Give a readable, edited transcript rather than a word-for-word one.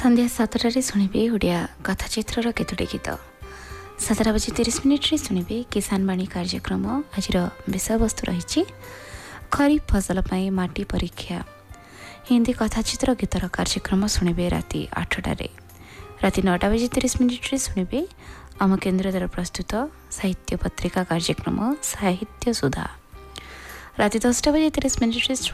ସନ୍ଧ୍ୟା 7ଟାରେ ଶୁଣିବେ ଓଡ଼ିଆ କଥାଚିତ୍ରର କେତୋଟି ଗୀତ। 7ଟା ବାଜି 30 ମିନିଟ୍ରେ ଶୁଣିବେ କିଷାନ ବାଣୀ କାର୍ଯ୍ୟକ୍ରମ। ଆଜିର ବିଷୟବସ୍ତୁ ରହିଛି ଖରିଫ ଫସଲ ପାଇଁ ମାଟି ପରୀକ୍ଷା। ହିନ୍ଦୀ କଥାଚିତ୍ର ଗୀତର କାର୍ଯ୍ୟକ୍ରମ ଶୁଣିବେ ରାତି 8ଟାରେ। ରାତି 9ଟା ବାଜି 30 ମିନିଟ୍ରେ ଶୁଣିବେ ଆମ କେନ୍ଦ୍ର ଦ୍ୱାରା ପ୍ରସ୍ତୁତ ସାହିତ୍ୟ ପତ୍ରିକା କାର୍ଯ୍ୟକ୍ରମ ସାହିତ୍ୟ ସୁଧା। ରାତି 10ଟା ବାଜି 30 ମିନିଟ୍ରେ